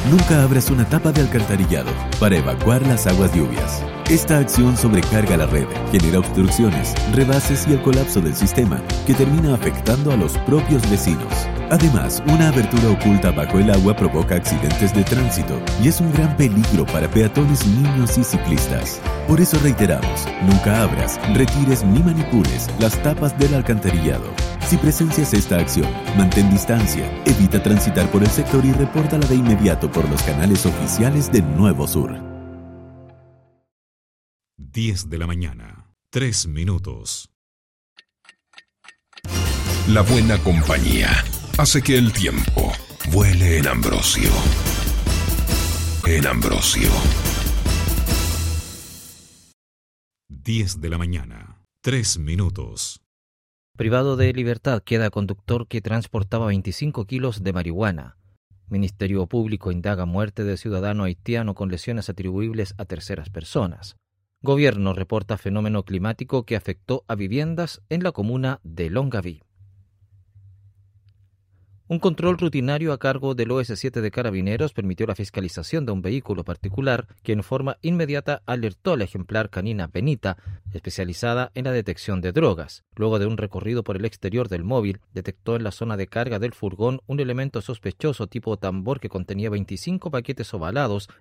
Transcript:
Nunca abras una tapa de alcantarillado para evacuar las aguas lluvias. Esta acción sobrecarga la red, genera obstrucciones, rebases y el colapso del sistema, que termina afectando a los propios vecinos. Además, una abertura oculta bajo el agua provoca accidentes de tránsito y es un gran peligro para peatones, niños y ciclistas. Por eso reiteramos, nunca abras, retires ni manipules las tapas del alcantarillado. Si presencias esta acción, mantén distancia, evita transitar por el sector y repórtala de inmediato por los canales oficiales de Nuevo Sur. 10 de la mañana, 3 minutos. La buena compañía hace que el tiempo vuele en Ambrosio. En Ambrosio. 10 de la mañana, 3 minutos. Privado de libertad queda conductor que transportaba 25 kilos de marihuana. Ministerio Público indaga muerte de ciudadano haitiano con lesiones atribuibles a terceras personas. Gobierno reporta fenómeno climático que afectó a viviendas en la comuna de Longaví. Un control rutinario a cargo del OS7 de Carabineros permitió la fiscalización de un vehículo particular que en forma inmediata alertó al ejemplar canina Benita, especializada en la detección de drogas. Luego de un recorrido por el exterior del móvil, detectó en la zona de carga del furgón un elemento sospechoso tipo tambor que contenía 25 paquetes ovalados